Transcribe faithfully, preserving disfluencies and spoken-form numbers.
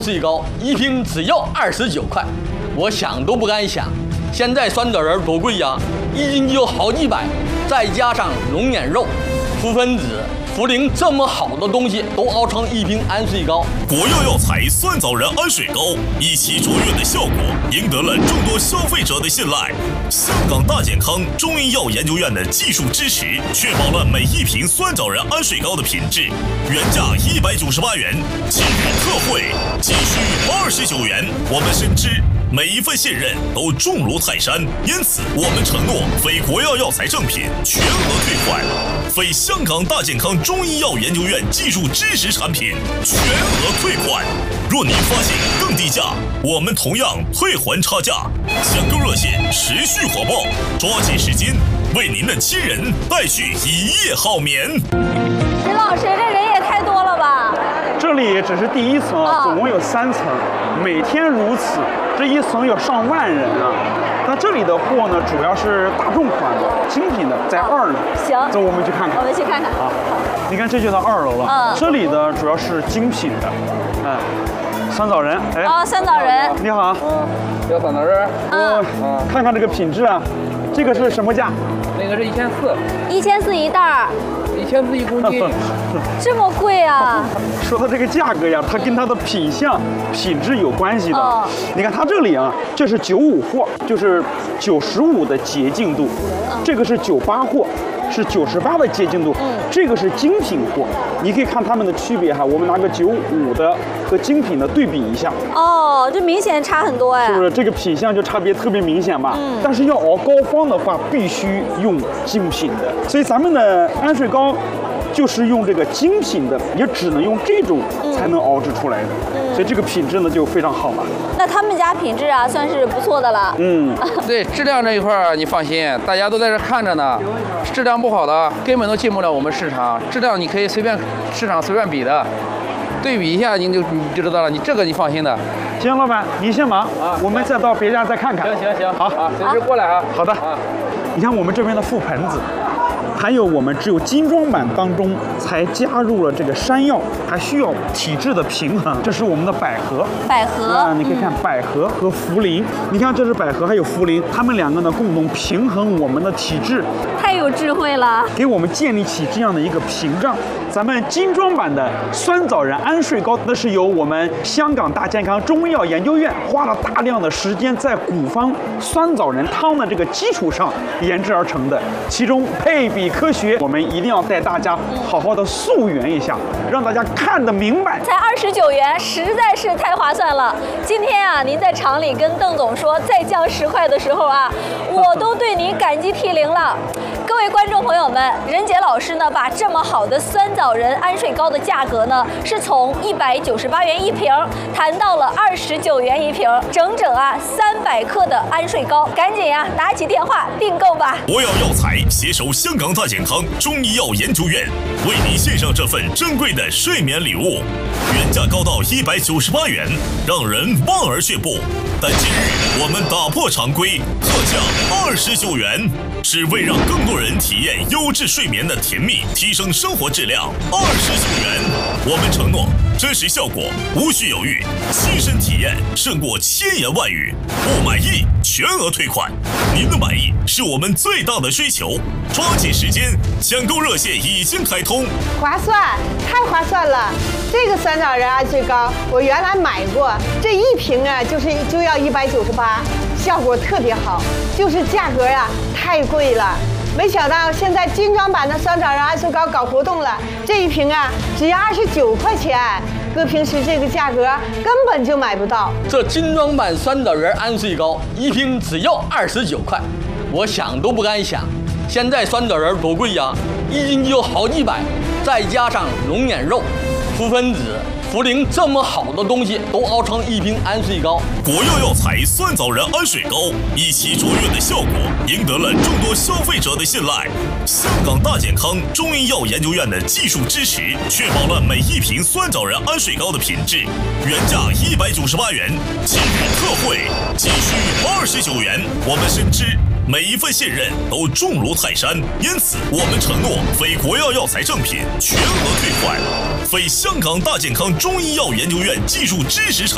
最高一瓶只要二十九块，我想都不敢想。现在酸枣仁多贵呀，一斤就有好几百，再加上龙眼肉、福分子、茯苓这么好的东西，都熬成一瓶安睡膏。 国药药材酸枣仁安睡膏一起卓越的效果，赢得了众多消费者的信赖。香港大健康中医药研究院的技术支持，确保了每一瓶酸枣仁安睡膏的品质。原价一百九十八元，今日特惠仅需二十九元。我们深知每一份信任都重如泰山，因此我们承诺非国药药材正品全额退款，非香港大健康中医药研究院技术支持产品全额退款。若您发现更低价，我们同样退还差价。抢购热线持续火爆，抓紧时间为您的亲人带去一夜好眠。 林老师，这人也太多了吧？ 这里只是第一层啊，总共有三层，每天如此，这一层有上万人啊。那这里的货呢，主要是大众款的、精品的，在二楼。 行， 走，我们去看看。 我们去看看。 啊，你看这就到二楼了。嗯，这里的主要是精品的，嗯，酸枣仁。哎， 哦，酸枣仁。 你好。 嗯，要酸枣仁。 嗯，看看这个品质啊，这个是什么价？ 那个是一千四。 一千四一袋儿。 一千四一公斤， 这么贵啊！ 说到这个价格呀，它跟它的品相、品质有关系的。 哦、 你看它这里啊，这是九五货，就是九十五的洁净度；嗯、这个是九八货，是九十八的洁净度。嗯，这个是精品货。你可以看它们的区别哈，我们拿个九五的和精品的对比一下。 哦，这明显差很多哎。 是不是这个品相就差别特别明显吧？嗯。但是要熬膏方的话，必须用精品的。所以咱们的安睡膏就是用这个精品的，也只能用这种才能熬制出来的。嗯。所以这个品质呢就非常好了。 那他们家品质啊算是不错的了。 嗯。 对质量这一块儿你放心，大家都在这看着呢。质量不好的根本都进不了我们市场，质量你可以随便市场随便比的。对比一下，您就你就知道了。你这个你放心的。 行，老板，你先忙啊，我们再到别家再看看。 行行行， 好啊，随时过来啊。 好的。啊，你看我们这边的覆盆子，还有我们只有精装版当中才加入了这个山药，还需要体质的平衡。这是我们的百合。 百合啊，你可以看百合和茯苓。你看这是百合，还有茯苓，它们两个呢共同平衡我们的体质。 太有智慧了， 给我们建立起这样的一个屏障。咱们精装版的酸枣仁安睡膏，那是由我们香港大健康中医药研究院花了大量的时间在古方酸枣仁汤的这个基础上研制而成的，其中配比科学，我们一定要带大家好好的溯源一下，让大家看得明白。 才二十九元，实在是太划算了。今天啊，您在厂里跟邓总说再降十块的时候啊，我都对您感激涕零了。各位观众朋友们，任杰老师呢，把这么好的酸枣仁安睡膏的价格呢，是从一百九十八元一瓶谈到了二十九元一瓶，整整啊三百克的安睡膏，赶紧呀、啊、拿起电话订购吧！ 国药药材携手香港大健康中医药研究院，为您献上这份珍贵的睡眠礼物，原价高到一百九十八元，让人望而却步。但今日我们打破常规，特价二十九元，只为让更多人体验优质睡眠的甜蜜，提升生活质量。二十九元，我们承诺真实效果无需犹豫，亲身体验胜过千言万语。不满意全额退款，您的满意是我们最大的追求。抓紧时间，抢购热线已经开通。 划算，太划算了！这个酸枣仁安睡膏我原来买过，这一瓶啊就是就要一百九十八，效果特别好，就是价格呀、啊、太贵了。没想到现在精装版的酸枣仁安睡膏搞活动了，这一瓶啊只要二十九块钱，搁平时这个价格根本就买不到。 这精装版酸枣仁安睡膏一瓶只要二十九块，我想都不敢想。现在酸枣仁多贵呀，一斤就有好几百，再加上龙眼肉、福分子、茯苓这么好的东西，都熬成一瓶安睡膏。 国药药材酸枣仁安睡膏一起卓越的效果，赢得了众多消费者的信赖。香港大健康中医药研究院的技术支持，确保了每一瓶酸枣仁安睡膏的品质。原价一百九十八元，今日特惠仅需二十九元。我们深知每一份信任都重如泰山，因此我们承诺非国药药材正品全额退款，非香港大健康中医药研究院技术支持产